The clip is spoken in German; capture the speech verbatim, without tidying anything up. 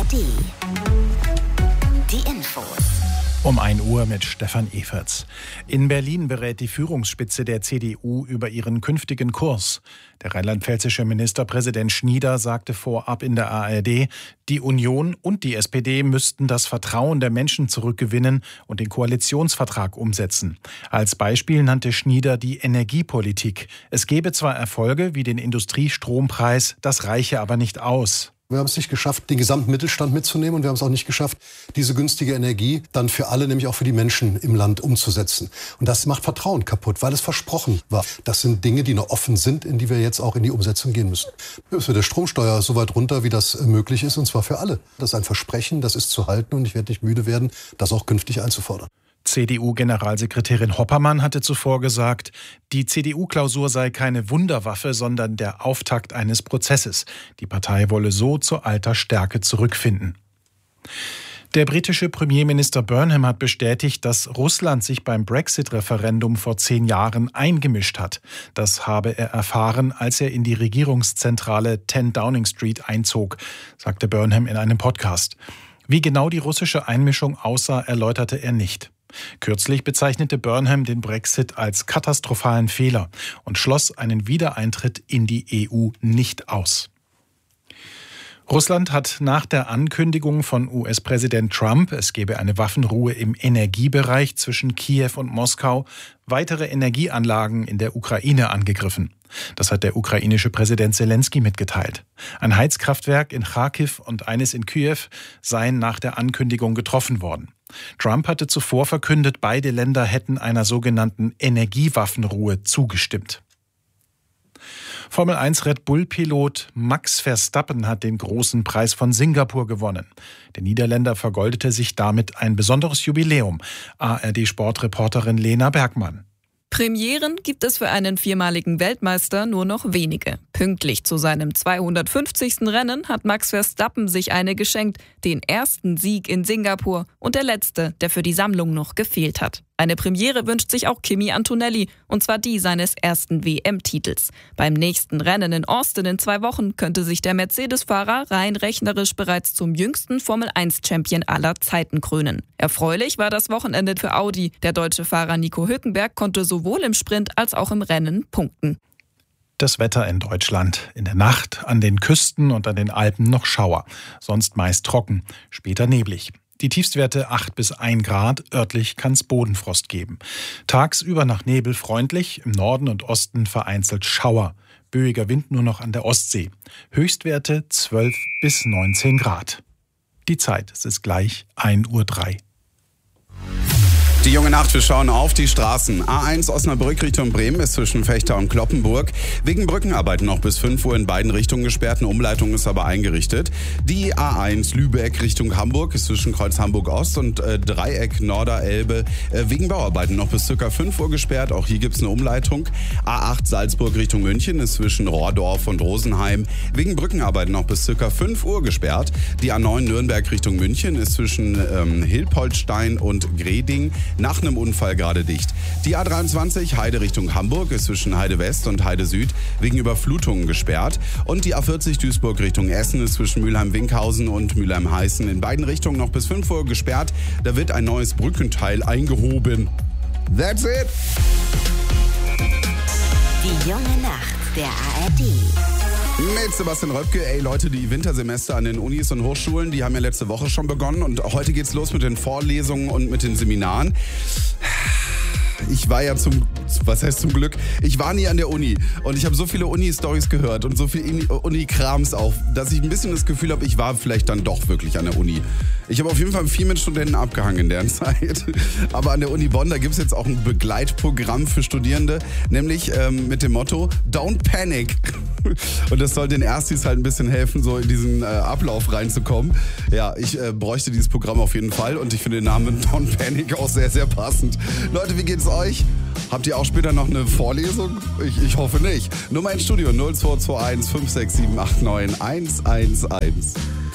D. Die Infos. Um ein Uhr mit Stefan Eferts. In Berlin berät die Führungsspitze der C D U über ihren künftigen Kurs. Der rheinland-pfälzische Ministerpräsident Schnieder sagte vorab in der A R D, die Union und die S P D müssten das Vertrauen der Menschen zurückgewinnen und den Koalitionsvertrag umsetzen. Als Beispiel nannte Schnieder die Energiepolitik. Es gebe zwar Erfolge wie den Industriestrompreis, das reiche aber nicht aus. Wir haben es nicht geschafft, den gesamten Mittelstand mitzunehmen, und wir haben es auch nicht geschafft, diese günstige Energie dann für alle, nämlich auch für die Menschen im Land, umzusetzen. Und das macht Vertrauen kaputt, weil es versprochen war. Das sind Dinge, die noch offen sind, in die wir jetzt auch in die Umsetzung gehen müssen. Müssen wir der Stromsteuer so weit runter, wie das möglich ist, und zwar für alle. Das ist ein Versprechen, das ist zu halten, und ich werde nicht müde werden, das auch künftig einzufordern. C D U-Generalsekretärin Hoppermann hatte zuvor gesagt, die C D U-Klausur sei keine Wunderwaffe, sondern der Auftakt eines Prozesses. Die Partei wolle so zu alter Stärke zurückfinden. Der britische Premierminister Burnham hat bestätigt, dass Russland sich beim Brexit-Referendum vor zehn Jahren eingemischt hat. Das habe er erfahren, als er in die Regierungszentrale zehn Downing Street einzog, sagte Burnham in einem Podcast. Wie genau die russische Einmischung aussah, erläuterte er nicht. Kürzlich bezeichnete Burnham den Brexit als katastrophalen Fehler und schloss einen Wiedereintritt in die E U nicht aus. Russland hat nach der Ankündigung von U S-Präsident Trump, es gebe eine Waffenruhe im Energiebereich zwischen Kiew und Moskau, weitere Energieanlagen in der Ukraine angegriffen. Das hat der ukrainische Präsident Selenskyj mitgeteilt. Ein Heizkraftwerk in Charkiw und eines in Kiew seien nach der Ankündigung getroffen worden. Trump hatte zuvor verkündet, beide Länder hätten einer sogenannten Energiewaffenruhe zugestimmt. Formel eins Red Bull-Pilot Max Verstappen hat den großen Preis von Singapur gewonnen. Der Niederländer vergoldete sich damit ein besonderes Jubiläum. A R D-Sportreporterin Lena Bergmann. Premieren gibt es für einen viermaligen Weltmeister nur noch wenige. Pünktlich zu seinem zweihundertfünfzigsten Rennen hat Max Verstappen sich eine geschenkt, den ersten Sieg in Singapur und der letzte, der für die Sammlung noch gefehlt hat. Eine Premiere wünscht sich auch Kimi Antonelli, und zwar die seines ersten W M-Titels. Beim nächsten Rennen in Austin in zwei Wochen könnte sich der Mercedes-Fahrer rein rechnerisch bereits zum jüngsten Formel eins Champion aller Zeiten krönen. Erfreulich war das Wochenende für Audi. Der deutsche Fahrer Nico Hülkenberg konnte sowohl im Sprint als auch im Rennen punkten. Das Wetter in Deutschland. In der Nacht an den Küsten und an den Alpen noch Schauer. Sonst meist trocken, später neblig. Die Tiefstwerte acht bis ein Grad, örtlich kann es Bodenfrost geben. Tagsüber nach Nebel freundlich, im Norden und Osten vereinzelt Schauer. Böiger Wind nur noch an der Ostsee. Höchstwerte zwölf bis neunzehn Grad. Die Zeit, es ist gleich ein Uhr drei. Die junge Nacht, wir schauen auf die Straßen. A eins Osnabrück Richtung Bremen ist zwischen Fechter und Kloppenburg. Wegen Brückenarbeiten noch bis fünf Uhr in beiden Richtungen gesperrt. Eine Umleitung ist aber eingerichtet. Die A eins Lübeck Richtung Hamburg ist zwischen Kreuz Hamburg Ost und äh, Dreieck Norderelbe äh, wegen Bauarbeiten noch bis ca. fünf Uhr gesperrt. Auch hier gibt es eine Umleitung. A acht Salzburg Richtung München ist zwischen Rohrdorf und Rosenheim wegen Brückenarbeiten noch bis ca. fünf Uhr gesperrt. Die A neun Nürnberg Richtung München ist zwischen ähm, Hilpoltstein und Greding nach einem Unfall gerade dicht. Die A dreiundzwanzig Heide Richtung Hamburg ist zwischen Heide West und Heide Süd wegen Überflutungen gesperrt. Und die A vierzig Duisburg Richtung Essen ist zwischen Mülheim-Winkhausen und Mülheim-Heißen in beiden Richtungen noch bis fünf Uhr gesperrt. Da wird ein neues Brückenteil eingehoben. That's it! Die junge Nacht der A R D. Mit Sebastian Röpke. Ey Leute, die Wintersemester an den Unis und Hochschulen, die haben ja letzte Woche schon begonnen, und heute geht's los mit den Vorlesungen und mit den Seminaren. Ich war ja zum, was heißt zum Glück, ich war nie an der Uni, und ich habe so viele Uni-Stories gehört und so viel Uni-Krams auch, dass ich ein bisschen das Gefühl habe, ich war vielleicht dann doch wirklich an der Uni. Ich habe auf jeden Fall viel mit Studenten abgehangen in der Zeit, aber an der Uni Bonn, da gibt es jetzt auch ein Begleitprogramm für Studierende, nämlich ähm, mit dem Motto Don't Panic. Und das soll den Erstis halt ein bisschen helfen, so in diesen äh, Ablauf reinzukommen. Ja, ich äh, bräuchte dieses Programm auf jeden Fall, und ich finde den Namen Don't Panic auch sehr, sehr passend. Leute, wie geht's euch? Habt ihr auch später noch eine Vorlesung? Ich, ich hoffe nicht. Nummer ins Studio null zwei zwei eins fünf sechs sieben acht neun eins eins eins.